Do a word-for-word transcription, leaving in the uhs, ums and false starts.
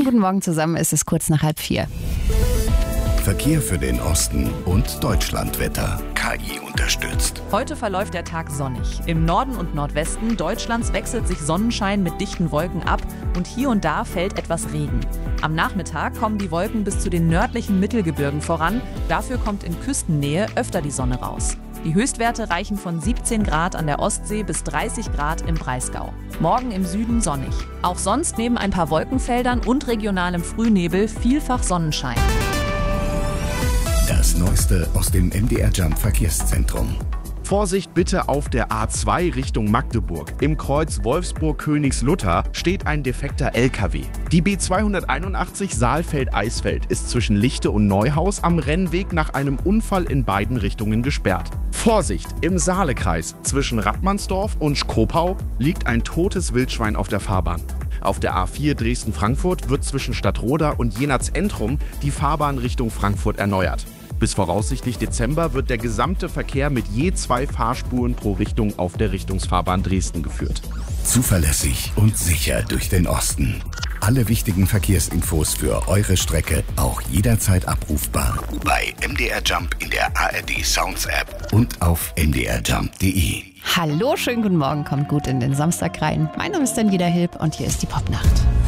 guten Morgen zusammen, es ist kurz nach halb vier. Verkehr für den Osten und Deutschlandwetter. K I unterstützt. Heute verläuft der Tag sonnig. Im Norden und Nordwesten Deutschlands wechselt sich Sonnenschein mit dichten Wolken ab und hier und da fällt etwas Regen. Am Nachmittag kommen die Wolken bis zu den nördlichen Mittelgebirgen voran. Dafür kommt in Küstennähe öfter die Sonne raus. Die Höchstwerte reichen von siebzehn Grad an der Ostsee bis dreißig Grad im Breisgau. Morgen im Süden sonnig. Auch sonst neben ein paar Wolkenfeldern und regionalem Frühnebel vielfach Sonnenschein. Das Neueste aus dem M D R Jump Verkehrszentrum. Vorsicht bitte auf der A zwei Richtung Magdeburg. Im Kreuz Wolfsburg-Königslutter steht ein defekter L K W. Die B zweihunderteinundachtzig Saalfeld-Eisfeld ist zwischen Lichte und Neuhaus am Rennweg nach einem Unfall in beiden Richtungen gesperrt. Vorsicht! Im Saalekreis zwischen Rattmannsdorf und Schkopau liegt ein totes Wildschwein auf der Fahrbahn. Auf der A vier Dresden-Frankfurt wird zwischen Stadtroda und Jenatz-Entrum die Fahrbahn Richtung Frankfurt erneuert. Bis voraussichtlich Dezember wird der gesamte Verkehr mit je zwei Fahrspuren pro Richtung auf der Richtungsfahrbahn Dresden geführt. Zuverlässig und sicher durch den Osten. Alle wichtigen Verkehrsinfos für eure Strecke auch jederzeit abrufbar bei M D R Jump in der A R D Sounds App und auf m d r jump punkt d e. Hallo, schönen guten Morgen, kommt gut in den Samstag rein. Mein Name ist Daniela Hilb und hier ist die Popnacht.